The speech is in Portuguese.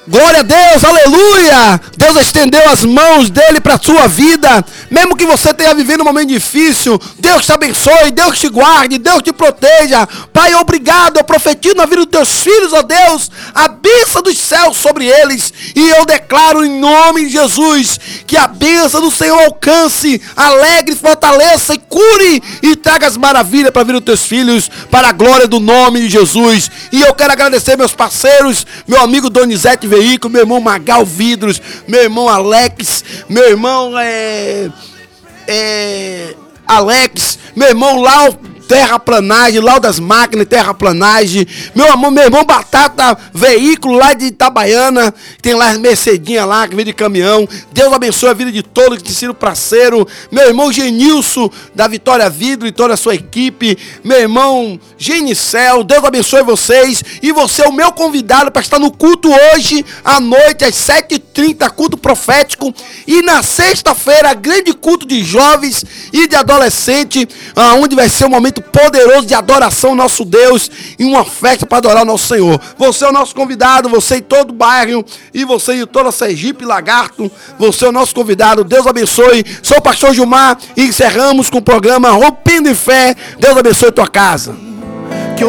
Glória a Deus, aleluia. Deus estendeu as mãos dele para a sua vida. Mesmo que você tenha vivido um momento difícil, Deus te abençoe, Deus te guarde, Deus te proteja. Pai, obrigado, eu profetizo na vida dos teus filhos, ó Deus, a bênção dos céus sobre eles. E eu declaro em nome de Jesus, que a bênção do Senhor alcance, alegre, fortaleça e cure e traga as maravilhas para a vida dos teus filhos, para a glória do nome de Jesus. E eu quero agradecer meus parceiros, meu amigo Donizete Veículo, meu irmão Magal Vidros, meu irmão Alex, meu irmão Alex, meu irmão Lau Terraplanagem, Lau das Máquinas, Terraplanagem, meu irmão Batata Veículo lá de Itabaiana, tem lá as Mercedinhas lá, que vem de caminhão. Deus abençoe a vida de todos que tem sido parceiro. Meu irmão Genilson, da Vitória Vidro e toda a sua equipe. Meu irmão Genicel, Deus abençoe vocês. E você é o meu convidado para estar no culto hoje, à noite, às 7h30, culto profético. E na sexta-feira, grande culto de jovens e de adolescentes, onde vai ser um momento poderoso de adoração ao nosso Deus e uma festa para adorar o nosso Senhor. Você é o nosso convidado, você e todo o bairro, e você e toda a Sergipe Lagarto, você é o nosso convidado. Deus abençoe. Sou o pastor Gilmar e encerramos com o programa Rompendo em Fé. Deus abençoe tua casa.